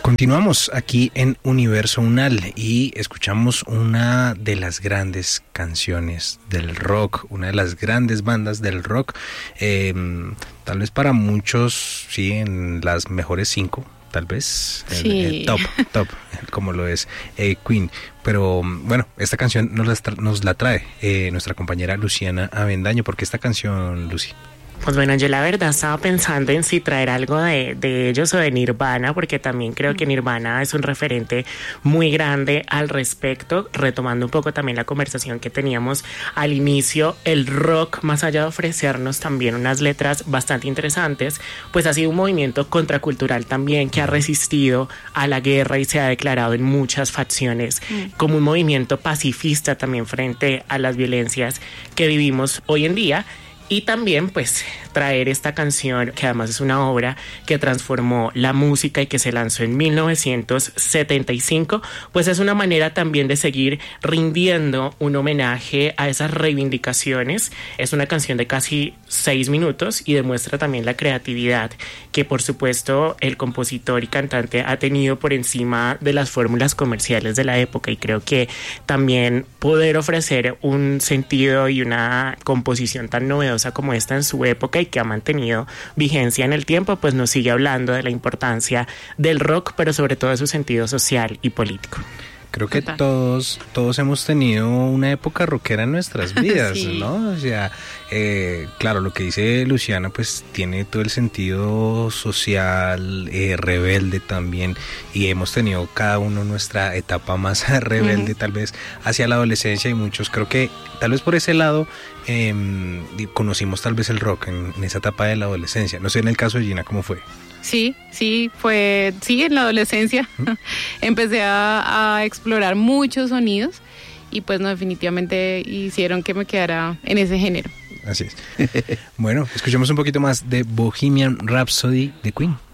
Continuamos aquí en Universo Unal y escuchamos una de las grandes canciones del rock, una de las grandes bandas del rock, tal vez para muchos, sí, en las mejores 5, tal vez, sí. top, como lo es Queen. Pero bueno, esta canción nos la trae nuestra compañera Luciana Avendaño. ¿Por qué esta canción, Lucy? Pues bueno, yo la verdad estaba pensando en si traer algo de ellos o de Nirvana, porque también creo que Nirvana es un referente muy grande al respecto, retomando un poco también la conversación que teníamos al inicio. El rock, más allá de ofrecernos también unas letras bastante interesantes, pues ha sido un movimiento contracultural también que ha resistido a la guerra y se ha declarado en muchas facciones como un movimiento pacifista también frente a las violencias que vivimos hoy en día. Y también pues traer esta canción, que además es una obra que transformó la música y que se lanzó en 1975, pues es una manera también de seguir rindiendo un homenaje a esas reivindicaciones. Es una canción de casi 6 minutos y demuestra también la creatividad que por supuesto el compositor y cantante ha tenido por encima de las fórmulas comerciales de la época, y creo que también poder ofrecer un sentido y una composición tan novedosa como esta en su época y que ha mantenido vigencia en el tiempo, pues nos sigue hablando de la importancia del rock, pero sobre todo de su sentido social y político. Creo que todos hemos tenido una época rockera en nuestras vidas, sí. ¿No? O sea, claro, lo que dice Luciana pues tiene todo el sentido social, rebelde también, y hemos tenido cada uno nuestra etapa más rebelde, tal vez hacia la adolescencia, y muchos creo que tal vez por ese lado conocimos tal vez el rock en esa etapa de la adolescencia. No sé, en el caso de Gina, ¿cómo fue? Sí, fue en la adolescencia. Empecé a explorar muchos sonidos y pues no, definitivamente hicieron que me quedara en ese género. Así es. Bueno, escuchemos un poquito más de Bohemian Rhapsody de Queen.